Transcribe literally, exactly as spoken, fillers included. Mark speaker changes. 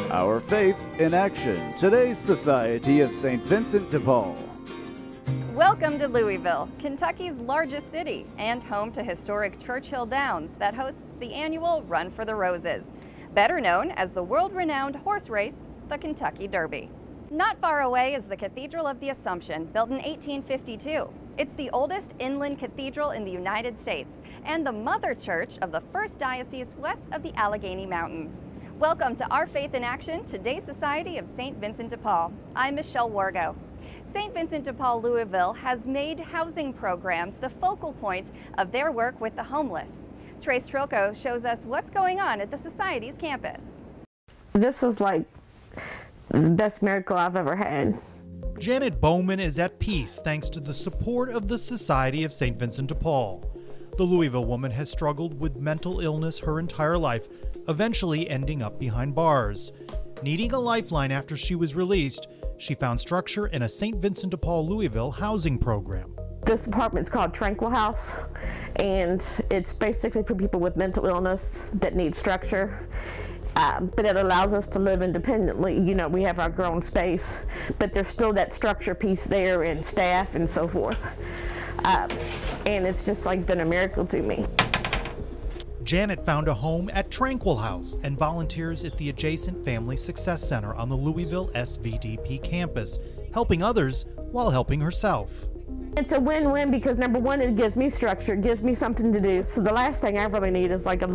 Speaker 1: Our Faith in Action, today's Society of Saint Vincent de Paul.
Speaker 2: Welcome to Louisville, Kentucky's largest city and home to historic Churchill Downs that hosts the annual Run for the Roses, better known as the world-renowned horse race, the Kentucky Derby. Not far away is the Cathedral of the Assumption, built in eighteen fifty-two. It's the oldest inland cathedral in the United States and the mother church of the first diocese west of the Allegheny Mountains. Welcome to Our Faith in Action, today's Society of Saint Vincent de Paul. I'm Michelle Wargo. Saint Vincent de Paul Louisville has made housing programs the focal point of their work with the homeless. Trace Trilko shows us what's going on at the Society's campus.
Speaker 3: This is like the best miracle I've ever had.
Speaker 4: Janet Bowman is at peace thanks to the support of the Society of Saint Vincent de Paul. The Louisville woman has struggled with mental illness her entire life, eventually ending up behind bars. Needing a lifeline after she was released, she found structure in a Saint Vincent de Paul Louisville housing program.
Speaker 3: This apartment's called Tranquil House, and it's basically for people with mental illness that need structure. Um, but it allows us to live independently. You know, we have our own space, but there's still that structure piece there and staff and so forth. Um, and it's just like been a miracle to me.
Speaker 4: Janet found a home at Tranquil House and volunteers at the adjacent Family Success Center on the Louisville S V D P campus, helping others while helping herself.
Speaker 3: It's a win-win because number one, it gives me structure, it gives me something to do. So the last thing I really need is like a